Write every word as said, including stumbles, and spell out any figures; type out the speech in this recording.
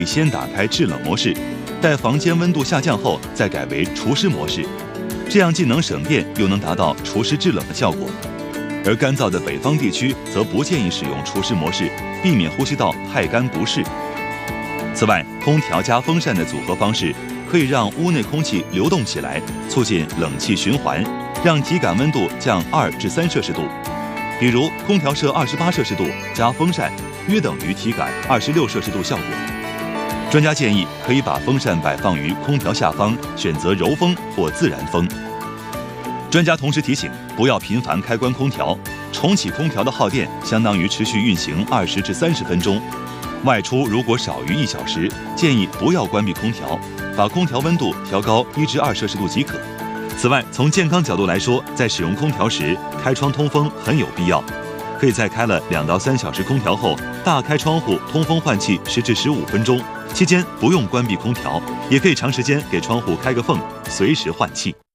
先打开制冷模式，待房间温度下降后再改为除湿模式，这样既能省电又能达到除湿制冷的效果。而干燥的北方地区则不建议使用除湿模式，避免呼吸道太干不适。此外，空调加风扇的组合方式可以让屋内空气流动起来，促进冷气循环，让体感温度降二至三摄氏度。比如空调设二十八摄氏度加风扇，约等于体感二十六摄氏度效果。专家建议可以把风扇摆放于空调下方，选择柔风或自然风。专家同时提醒，不要频繁开关空调，重启空调的耗电相当于持续运行二十至三十分钟。外出如果少于一小时，建议不要关闭空调，把空调温度调高一至二摄氏度即可。此外，从健康角度来说，在使用空调时，开窗通风很有必要。可以在开了两到三小时空调后，大开窗户通风换气十至十五分钟，期间不用关闭空调，也可以长时间给窗户开个缝，随时换气。